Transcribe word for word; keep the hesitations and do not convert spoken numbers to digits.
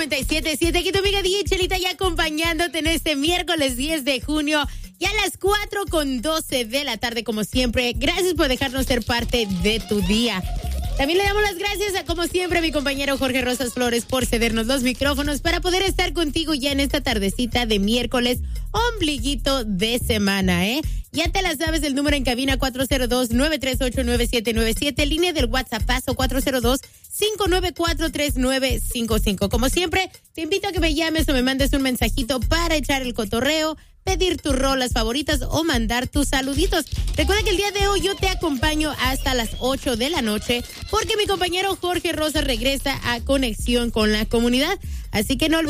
noventa y siete punto siete. Aquí tu amiga D J Chelita ya acompañándote en este miércoles diez de junio. Y a las cuatro con doce de la tarde, como siempre. Gracias por dejarnos ser parte de tu día. También le damos las gracias a, como siempre, a mi compañero Jorge Rosas Flores por cedernos los micrófonos para poder estar contigo ya en esta tardecita de miércoles, ombliguito de semana, ¿eh? Ya te la sabes, el número en cabina cuatro cero dos, nueve tres ocho, nueve siete nueve siete, línea del WhatsApp paso cuatro cero dos, cinco nueve cuatro, tres nueve cinco cinco. Como siempre, te invito a que me llames o me mandes un mensajito para echar el cotorreo, pedir tus rolas favoritas o mandar tus saluditos. Recuerda que el día de hoy yo te acompaño hasta las ocho de la noche porque mi compañero Jorge Rosa regresa a Conexión con la Comunidad. Así que no olvides